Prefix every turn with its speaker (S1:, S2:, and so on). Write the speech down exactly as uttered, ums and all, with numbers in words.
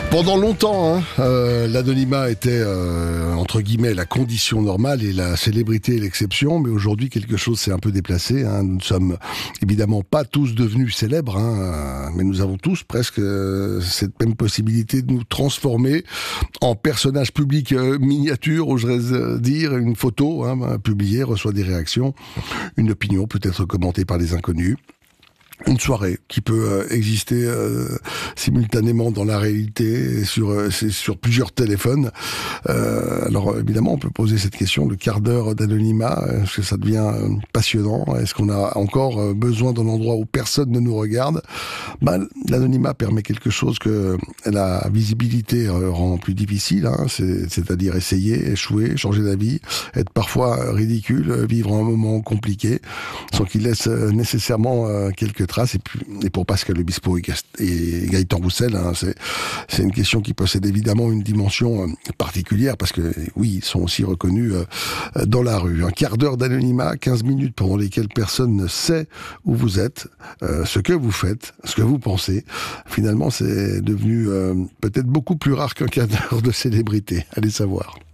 S1: Pendant longtemps, hein, euh, l'anonymat était, euh, entre guillemets, la condition normale et la célébrité l'exception, mais aujourd'hui, quelque chose s'est un peu déplacé. Hein. Nous ne sommes évidemment pas tous devenus célèbres, hein, mais nous avons tous presque euh, cette même possibilité de nous transformer en personnages publics euh, miniatures, oserais dire. Une photo hein, publiée reçoit des réactions, une opinion peut être commentée par des inconnus. Une soirée qui peut euh, exister euh, simultanément dans la réalité sur euh, c'est sur plusieurs téléphones. Euh, alors évidemment, on peut poser cette question, le quart d'heure d'anonymat, est-ce que ça devient euh, passionnant? Est-ce qu'on a encore euh, besoin d'un endroit où personne ne nous regarde? Bah, l'anonymat permet quelque chose que la visibilité euh, rend plus difficile, hein, c'est, c'est-à-dire essayer, échouer, changer d'avis, être parfois ridicule, vivre un moment compliqué, sans qu'il laisse euh, nécessairement euh, quelques traces. Et, puis, et pour Pascal Obispo et, et Gaëtan Roussel, hein, c'est, c'est une question qui possède évidemment une dimension euh, particulière, parce que oui, ils sont aussi reconnus euh, dans la rue. Un quart d'heure d'anonymat, quinze minutes pendant lesquelles personne ne sait où vous êtes, euh, ce que vous faites, ce que vous pensez. Finalement, c'est devenu euh, peut-être beaucoup plus rare qu'un quart d'heure de célébrité. Allez savoir.